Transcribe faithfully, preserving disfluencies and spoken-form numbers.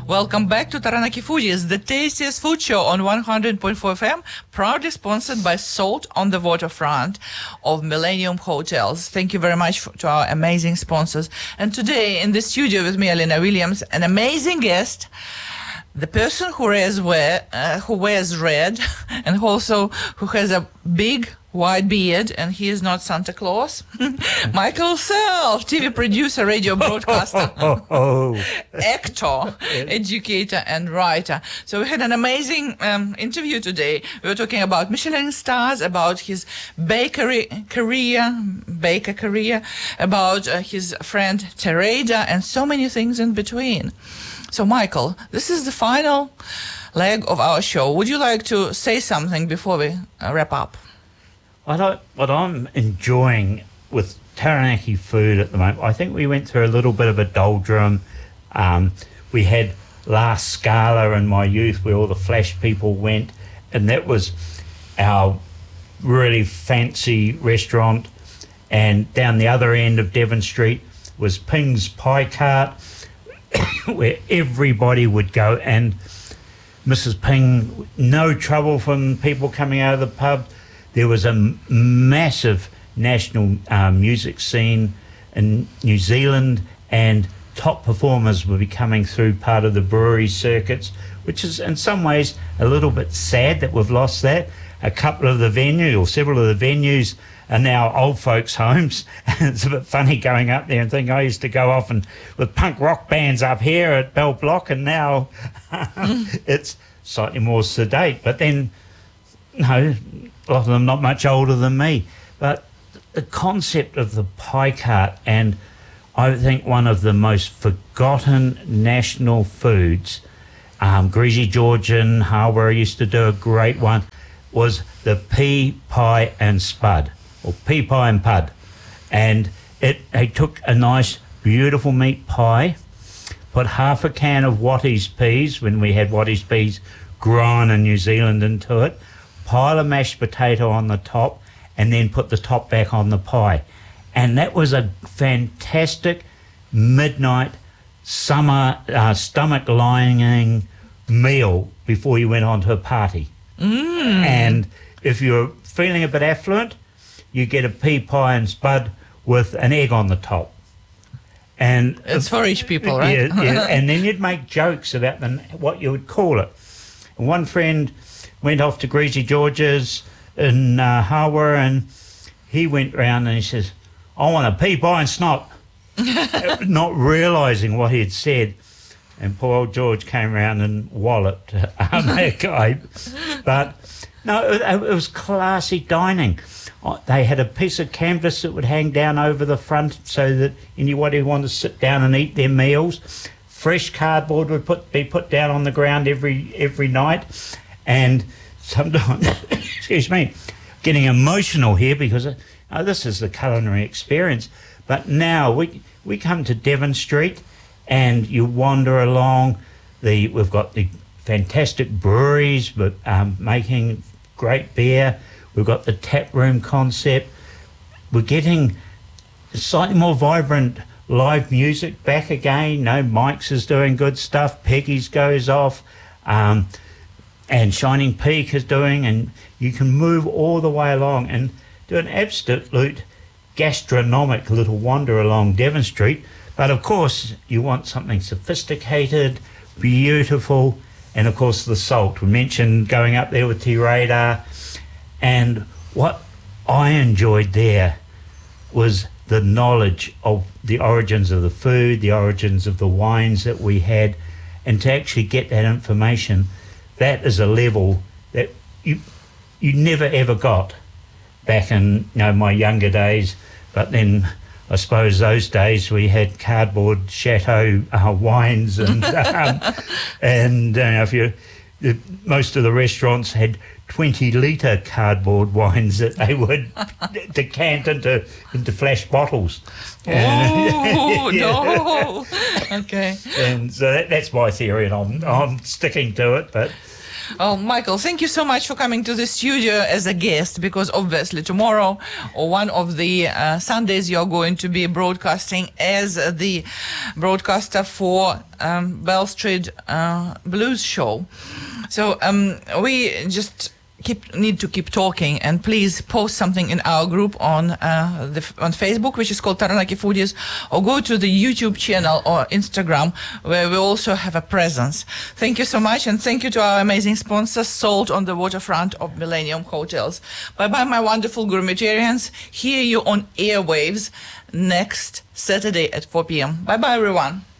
Welcome back to Taranaki Foodies, the tastiest food show on one hundred point four F M, proudly sponsored by Salt on the Waterfront of Millennium Hotels. Thank you very much for, to our amazing sponsors. And today in the studio with me, Alina Williams, an amazing guest, the person who wears, wear, uh, who wears red and also who has a big white beard, and he is not Santa Claus. Michael Self, T V producer, radio broadcaster, oh, oh, oh. actor, educator, and writer. So we had an amazing um, interview today. We were talking about Michelin stars, about his bakery career, baker career, about uh, his friend Tereda, and so many things in between. So, Michael, this is the final leg of our show. Would you like to say something before we uh, wrap up? What, I, what I'm enjoying with Taranaki food at the moment, I think we went through a little bit of a doldrum. Um, we had La Scala in my youth where all the flash people went, and that was our really fancy restaurant. And down the other end of Devon Street was Ping's Pie Cart, where everybody would go, and Missus Ping, no trouble from people coming out of the pub. There was a m- massive national uh, music scene in New Zealand, and top performers would be coming through part of the brewery circuits, which is in some ways a little bit sad that we've lost that. A couple of the venues, or several of the venues, are now old folks' homes. It's a bit funny going up there and thinking I used to go off and with punk rock bands up here at Bell Block, and now it's slightly more sedate. But then, no, a lot of them not much older than me. But the concept of the pie cart, and I think one of the most forgotten national foods, um, Greasy George in Harborough used to do a great one, was the pea pie and spud, or pea pie and pud. And it they took a nice, beautiful meat pie, put half a can of Wattie's peas, when we had Wattie's peas grown in New Zealand, into it, pile of mashed potato on the top, and then put the top back on the pie. And that was a fantastic midnight summer uh, stomach lining meal before you went on to a party. Mm. And if you're feeling a bit affluent, you get a pea pie and spud with an egg on the top. And it's for rich people, right? Yeah, yeah. And then you'd make jokes about the, what you would call it. And one friend went off to Greasy George's in uh, Harborough, and he went round and he says, I want a pea pie and snot, not realising what he had said. And poor old George came round and walloped um, that guy. But no, it, it was classy dining. They had a piece of canvas that would hang down over the front so that anybody who wanted to sit down and eat their meals. Fresh cardboard would put, be put down on the ground every every night. And sometimes, excuse me, getting emotional here because oh, this is the culinary experience. But now we we come to Devon Street, and you wander along. The we've got the fantastic breweries, but um, making great beer. We've got the tap room concept. We're getting slightly more vibrant live music back again. No, Mike's is doing good stuff. Peggy's goes off. Um, and Shining Peak is doing, and you can move all the way along and do an absolute gastronomic little wander along Devon Street. But of course, you want something sophisticated, beautiful, and of course the Salt. We mentioned going up there with T-Radar, and what I enjoyed there was the knowledge of the origins of the food, the origins of the wines that we had, and to actually get that information. That is a level that you you never ever got back in you know my younger days. But then I suppose those days we had cardboard chateau uh, wines, and um, and uh, if you the, most of the restaurants had twenty litre cardboard wines that they would decant into into flash bottles. Oh no! Okay. And so that, that's my theory, and I'm I'm sticking to it. But Oh, Michael, thank you so much for coming to the studio as a guest, because obviously tomorrow or one of the uh, Sundays you're going to be broadcasting as the broadcaster for um, Bell Street uh, Blues Show. So um, we just keep need to keep talking, and please post something in our group on uh, the, on Facebook, which is called Taranaki Foodies, or go to the YouTube channel or Instagram, where we also have a presence. Thank you so much, and thank you to our amazing sponsor, Salt on the Waterfront of Millennium Hotels. Bye bye, my wonderful gourmetarians. Hear you on airwaves next Saturday at four p.m. Bye bye, everyone.